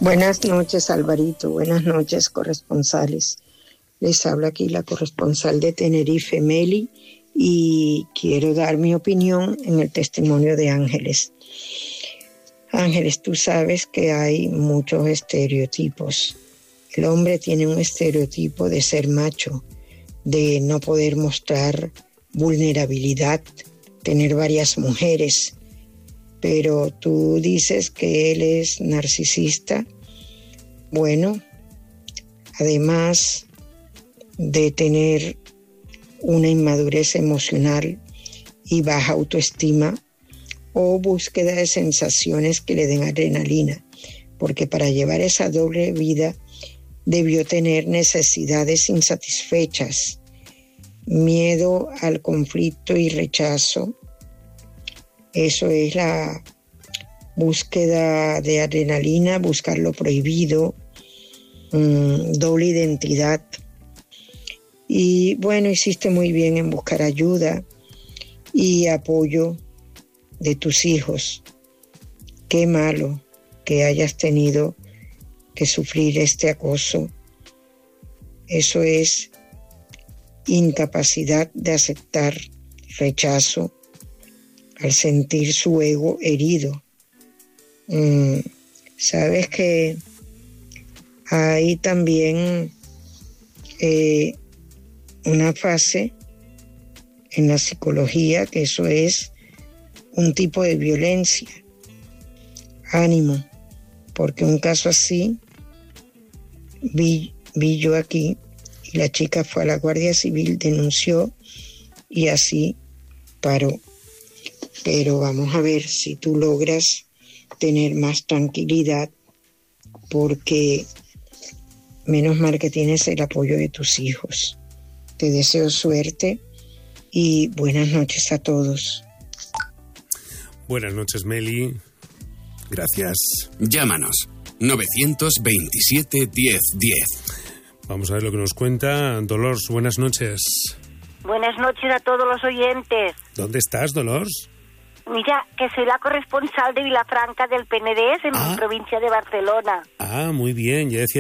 Buenas noches, Alvarito. Buenas noches, corresponsales. Les habla aquí la corresponsal de Tenerife, Meli, y quiero dar mi opinión en el testimonio de Ángeles. Ángeles, tú sabes que hay muchos estereotipos. El hombre tiene un estereotipo de ser macho, de no poder mostrar vulnerabilidad, tener varias mujeres. Pero tú dices que él es narcisista. Bueno, además de tener una inmadurez emocional y baja autoestima o búsqueda de sensaciones que le den adrenalina, porque para llevar esa doble vida debió tener necesidades insatisfechas, miedo al conflicto y rechazo. Eso es la búsqueda de adrenalina, buscar lo prohibido, doble identidad. Y bueno, hiciste muy bien en buscar ayuda y apoyo de tus hijos. Qué malo que hayas tenido que sufrir este acoso. Eso es incapacidad de aceptar rechazo al sentir su ego herido. Sabes que hay también una fase en la psicología que eso es un tipo de violencia. Ánimo, porque un caso así vi yo aquí, y la chica fue a la Guardia Civil, denunció y así paró. Pero vamos a ver si tú logras tener más tranquilidad, porque menos mal que tienes el apoyo de tus hijos. Te deseo suerte y buenas noches a todos. Buenas noches, Meli. Gracias. Llámanos 927 10 10. Vamos a ver lo que nos cuenta Dolors. Buenas noches. Buenas noches a todos los oyentes. ¿Dónde estás, Dolors? Mira, que soy la corresponsal de Vilafranca del Penedés en mi provincia de Barcelona. Ah, muy bien. Ya decía